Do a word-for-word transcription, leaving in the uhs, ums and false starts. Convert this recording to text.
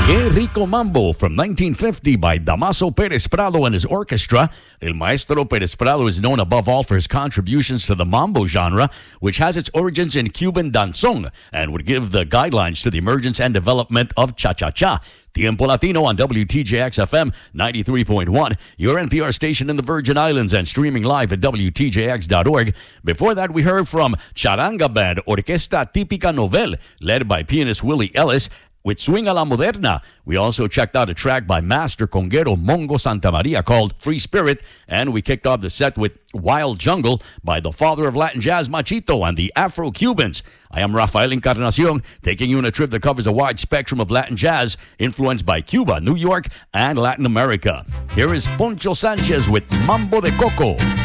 Que Rico Mambo from nineteen fifty by Damaso Perez Prado and his orchestra. El Maestro Perez Prado is known above all for his contributions to the mambo genre, which has its origins in Cuban danzón and would give the guidelines to the emergence and development of cha-cha-cha. Tiempo Latino on W T J X F M ninety-three point one, your N P R station in the Virgin Islands and streaming live at W T J X dot org. Before that, we heard from Charanga Band, Orquesta Típica Novel, led by pianist Willie Ellis, with Swing a la Moderna. We also checked out a track by master conguero Mongo Santamaria called Free Spirit, and we kicked off the set with Wild Jungle by the father of Latin jazz, Machito, and the Afro-Cubans. I am Rafael Encarnacion, taking you on a trip that covers a wide spectrum of Latin jazz influenced by Cuba, New York, and Latin America. Here is Poncho Sanchez with Mambo de Coco.